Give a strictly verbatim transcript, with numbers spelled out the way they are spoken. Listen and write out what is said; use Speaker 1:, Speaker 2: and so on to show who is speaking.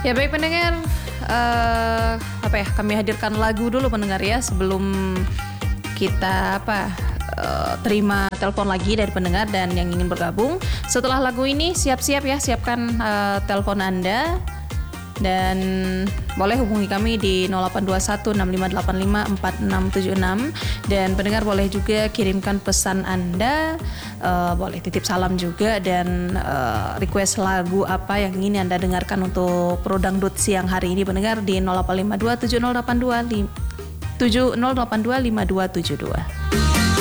Speaker 1: Ya baik pendengar, uh, apa ya kami hadirkan lagu dulu pendengar ya sebelum kita apa uh, terima telepon lagi dari pendengar dan yang ingin bergabung. Setelah lagu ini siap-siap ya, siapkan uh, telepon Anda dan boleh hubungi kami di nol delapan dua satu enam lima delapan lima empat enam tujuh enam dan pendengar boleh juga kirimkan pesan Anda, uh, boleh titip salam juga dan uh, request lagu apa yang ingin Anda dengarkan untuk Pro Dangdut siang hari ini pendengar di nol delapan lima dua tujuh nol delapan dua tujuh nol delapan dua lima dua tujuh dua.